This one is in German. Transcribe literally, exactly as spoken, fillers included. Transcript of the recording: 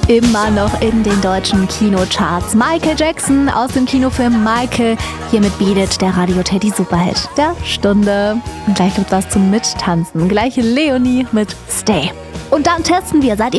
Immer noch in den deutschen Kinocharts. Michael Jackson aus dem Kinofilm Michael. Hiermit bietet der Radio Teddy Superheld der Stunde. Und gleich gibt was zum Mittanzen. Gleich Leonie mit Stay. Und dann testen wir. Seid ihr